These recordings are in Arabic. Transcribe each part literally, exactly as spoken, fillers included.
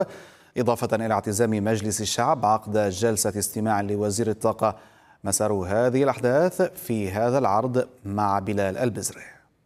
إضافة إلى اعتزام مجلس الشعب عقد جلسة استماع لوزير الطاقة. مسار هذه الأحداث في هذا العرض مع بلال البزري.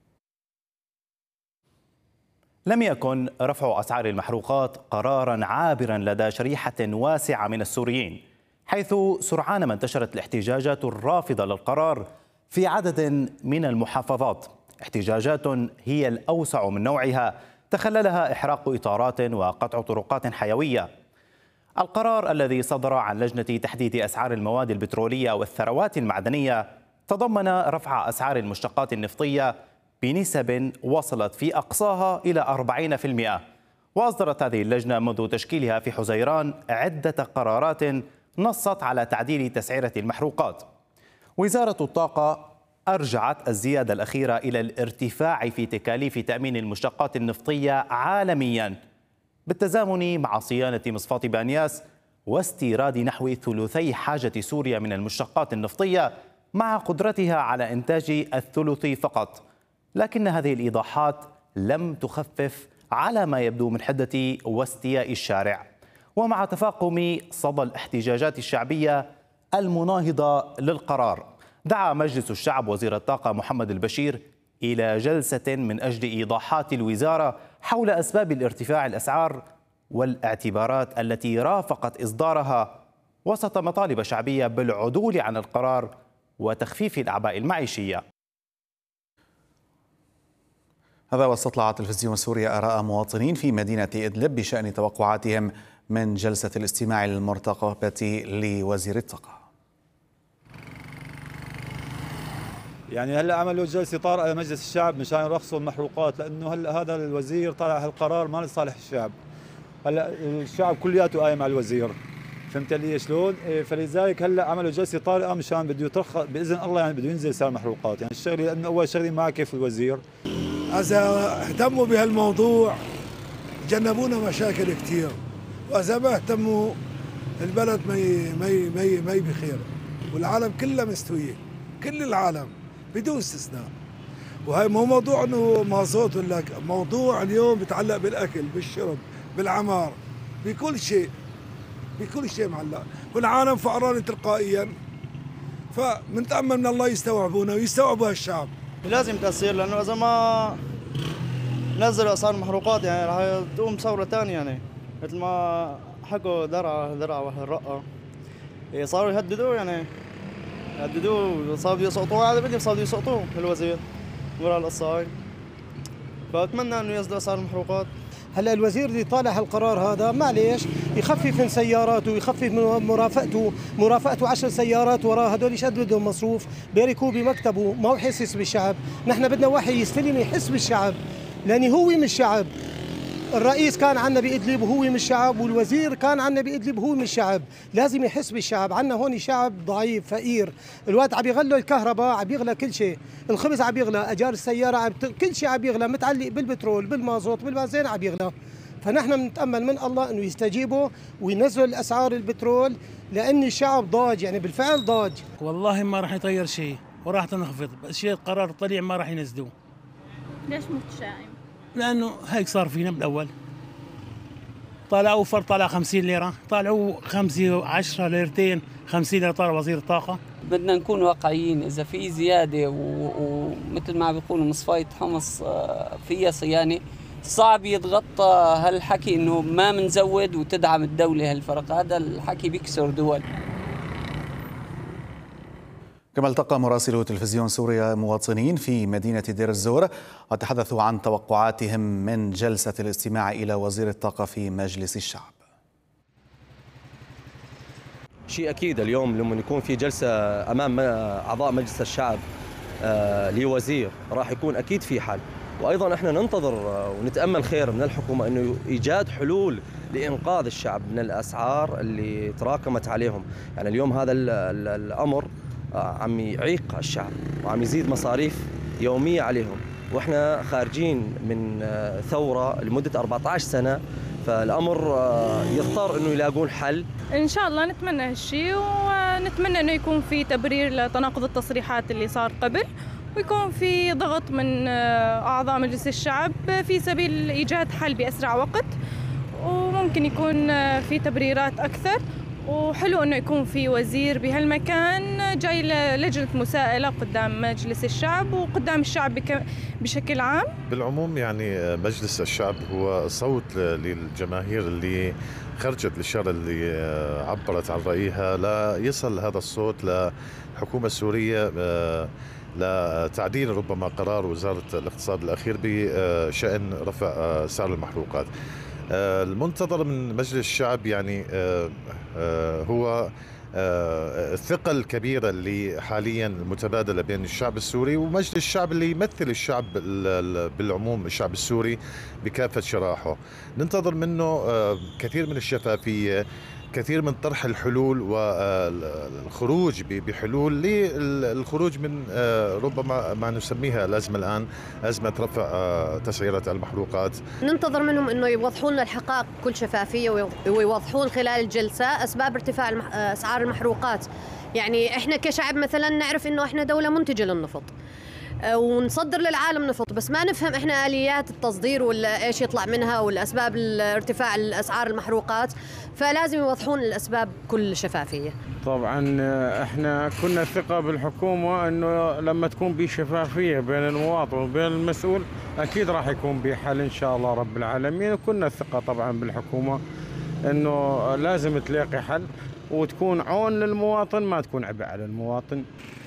لم يكن رفع أسعار المحروقات قراراً عابراً لدى شريحة واسعة من السوريين، حيث سرعان ما انتشرت الاحتجاجات الرافضة للقرار في عدد من المحافظات، احتجاجات هي الأوسع من نوعها تخللها إحراق إطارات وقطع طرقات حيوية. القرار الذي صدر عن لجنة تحديد أسعار المواد البترولية والثروات المعدنية تضمن رفع أسعار المشتقات النفطية بنسب وصلت في أقصاها إلى أربعين بالمئة. وأصدرت هذه اللجنة منذ تشكيلها في حزيران عدة قرارات نصت على تعديل تسعيرة المحروقات. وزارة الطاقة أرجعت الزيادة الأخيرة إلى الارتفاع في تكاليف تأمين المشتقات النفطية عالمياً، بالتزامن مع صيانة مصفاة بانياس واستيراد نحو ثلثي حاجة سوريا من المشتقات النفطية، مع قدرتها على إنتاج الثلث فقط. لكن هذه الإيضاحات لم تخفف على ما يبدو من حدة واستياء الشارع. ومع تفاقم صدى الاحتجاجات الشعبية المناهضة للقرار، دعا مجلس الشعب وزير الطاقة محمد البشير إلى جلسة من أجل إيضاحات الوزارة حول أسباب الارتفاع الأسعار والاعتبارات التي رافقت إصدارها، وسط مطالب شعبية بالعدول عن القرار وتخفيف الأعباء المعيشية. هذا واستطلع تلفزيون سوريا آراء مواطنين في مدينة إدلب بشأن توقعاتهم من جلسة الاستماع المرتقبة لوزير الطاقة. يعني هلا عملوا جلسه طارئه لمجلس الشعب مشان يرخصوا المحروقات، لانه هلا هذا الوزير طلع هالقرار ما لصالح الشعب. هلا الشعب كلياته قايم على الوزير، فهمت لي شلون؟ فلذلك هلا عملوا جلسه طارئه مشان بده يترخص باذن الله، يعني بده ينزل سعر المحروقات. يعني الشغله لانه اول شغله ما كيف الوزير. اذا اهتموا بهالموضوع جنبونا مشاكل كثير، واذا ما اهتموا البلد ما ما ما ما بخير، والعالم كلها مستويه، كل العالم بدون استثناء. وهي مو موضوع انه مازوت ولا موضوع اليوم بيتعلق بالاكل، بالشرب، بالعمار، بكل شيء، بكل شيء معلق، والعالم فقران تلقائيا. فبنتامل من الله يستوعبونا ويستوعبوا هالشعب. لازم تاثير، لانه اذا ما نزلوا اسعار المحروقات يعني راح تقوم ثوره ثانيه، يعني مثل ما حكوا درعا درعا والرقه صاروا يهددوا، يعني يهددوا، صاروا بده يسقطوه، هذا بدهم صاروا بده يسقطوه الوزير ورا القصه هاي. فاتمنى انه ينزلوا اسعار المحروقات. هلا الوزير اللي طالع هالقرار هذا معليش يخفف من سياراته ويخفف من مرافقته، مرافقته عشر سيارات وراه، هدول ايش قد بدهم مصروف؟ بيركوا بمكتبه، ما هو حاسس بالشعب. نحن بدنا واحد يستلم يحس بالشعب، لاني هو من الشعب. الرئيس كان عنا بإدلب وهو من الشعب، والوزير كان عنا بإدلب وهو من الشعب. لازم يحس بالشعب. عنا هون شعب ضعيف فقير، الوقت عم يغلوا الكهرباء، عم يغلى كل شيء، الخبز عم يغلى، اجار السياره عم ت... كل شيء عم يغلى، متعلق بالبترول بالمازوت بالبنزين عم يغلى. فنحن بنتامل من الله انه يستجيبوا وينزلوا الاسعار البترول، لان الشعب ضاج، يعني بالفعل ضاج. والله ما راح يطير شيء وراح تنخفض، بس شيء قرار طلع ما راح ينزلوه. ليش متشائم؟ لانه هيك صار فينا بالاول. طلعوا فر طلع خمسين ليره، طلعوا خمسة عشرة ليرتين، خمسين ليره طلع وزير الطاقه. بدنا نكون واقعيين، اذا في زياده ومثل ما بيقولوا مصفايه حمص فيها صيانه، صعب يتغطى هالحكي انه ما بنزود وتدعم الدوله هالفرق، هذا الحكي بيكسر دول. كما التقى مراسلو تلفزيون سوريا مواطنين في مدينة دير الزور وتحدثوا عن توقعاتهم من جلسة الاستماع إلى وزير الطاقة في مجلس الشعب. شيء أكيد اليوم لما يكون في جلسة أمام أعضاء مجلس الشعب لوزير راح يكون أكيد في حل، وأيضا إحنا ننتظر ونتأمل خير من الحكومة إنه إيجاد حلول لإنقاذ الشعب من الأسعار اللي تراكمت عليهم. يعني اليوم هذا الأمر عم يعيق الشعب وعم يزيد مصاريف يومية عليهم، وإحنا خارجين من ثورة لمدة أربعة عشر سنة، فالأمر يضطر إنه يلاقون حل. إن شاء الله نتمنى هالشيء، ونتمنى إنه يكون في تبرير لتناقض التصريحات اللي صار قبل، ويكون في ضغط من أعضاء مجلس الشعب في سبيل إيجاد حل بأسرع وقت. وممكن ممكن يكون في تبريرات أكثر، وحلو أنه يكون في وزير بهالمكان جاي لجنة مساءلة قدام مجلس الشعب وقدام الشعب بشكل عام. بالعموم يعني مجلس الشعب هو صوت للجماهير اللي خرجت للشارع، اللي عبرت عن رأيها، لا يصل هذا الصوت للحكومة السورية لتعديل ربما قرار وزارة الاقتصاد الأخير بشأن رفع سعر المحروقات. المنتظر من مجلس الشعب يعني هو الثقة الكبيرة اللي حاليا المتبادلة بين الشعب السوري ومجلس الشعب اللي يمثل الشعب بالعموم، الشعب السوري بكافة شرائحه. ننتظر منه كثير من الشفافية، كثير من طرح الحلول والخروج بحلول للخروج من ربما ما نسميها الأزمة الآن، أزمة رفع تسعيرات المحروقات. ننتظر منهم أنه يوضحون لنا الحقائق بكل شفافية، ويوضحون خلال الجلسة أسباب ارتفاع أسعار المحروقات. يعني إحنا كشعب مثلا نعرف أنه إحنا دولة منتجة للنفط ونصدر للعالم نفط، بس ما نفهم احنا آليات التصدير ولا ايش يطلع منها والاسباب ارتفاع الاسعار المحروقات، فلازم يوضحون الاسباب بكل شفافيه. طبعا احنا كنا ثقه بالحكومه انه لما تكون بشفافيه بين المواطن وبين المسؤول اكيد راح يكون بحل ان شاء الله رب العالمين، وكنا ثقه طبعا بالحكومه انه لازم تلاقي حل وتكون عون للمواطن، ما تكون عبء على المواطن.